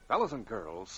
Fellas and girls,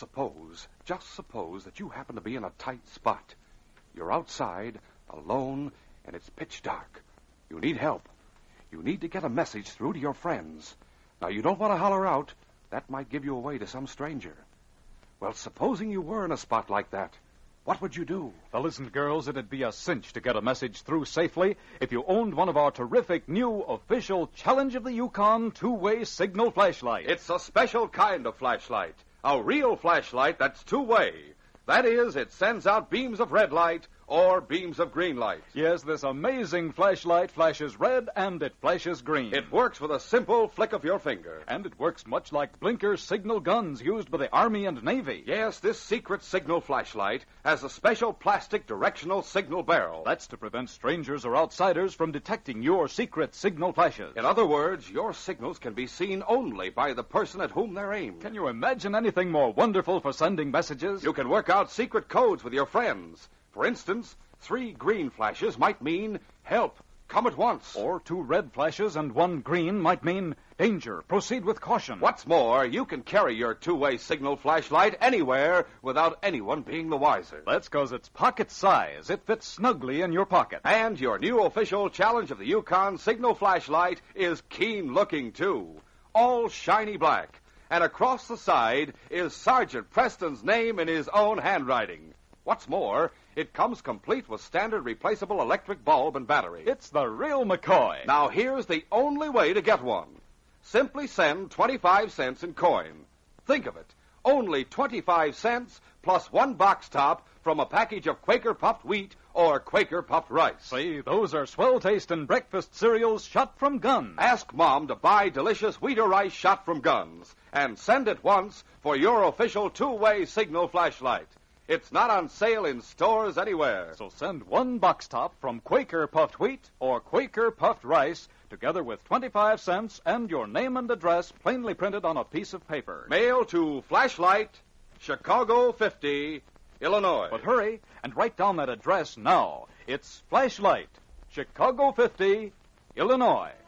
just suppose that you happen to be in a tight spot. You're outside, alone, and it's pitch dark. You need help. You need to get a message through to your friends. Now, you don't want to holler out. That might give you away to some stranger. Well, supposing you were in a spot like that, what would you do? Fellas and girls, it'd be a cinch to get a message through safely if you owned one of our terrific new official Challenge of the Yukon two-way signal flashlights. It's a special kind of flashlight. A real flashlight that's two-way. That is, it sends out beams of red light or beams of green light. Yes, this amazing flashlight flashes red and it flashes green. It works with a simple flick of your finger. And it works much like blinker signal guns used by the Army and Navy. Yes, this secret signal flashlight has a special plastic directional signal barrel. That's to prevent strangers or outsiders from detecting your secret signal flashes. In other words, your signals can be seen only by the person at whom they're aimed. Can you imagine anything more wonderful for sending messages? You can work out secret codes with your friends. For instance, 3 green flashes might mean help, come at once. Or 2 red flashes and 1 green might mean danger, proceed with caution. What's more, you can carry your two-way signal flashlight anywhere without anyone being the wiser. That's because it's pocket size. It fits snugly in your pocket. And your new official Challenge of the Yukon signal flashlight is keen-looking, too. All shiny black. And across the side is Sergeant Preston's name in his own handwriting. What's more, it comes complete with standard replaceable electric bulb and battery. It's the real McCoy. Now, here's the only way to get one. Simply send 25 cents in coin. Think of it. Only 25 cents plus 1 box top from a package of Quaker puffed wheat or Quaker puffed rice. See, those are swell-tasting breakfast cereals shot from guns. Ask Mom to buy delicious wheat or rice shot from guns and send it once for your official two-way signal flashlight. It's not on sale in stores anywhere. So send 1 box top from Quaker puffed wheat or Quaker puffed rice, together with 25 cents and your name and address plainly printed on a piece of paper. Mail to Flashlight, Chicago 50, Illinois. But hurry and write down that address now. It's Flashlight, Chicago 50, Illinois.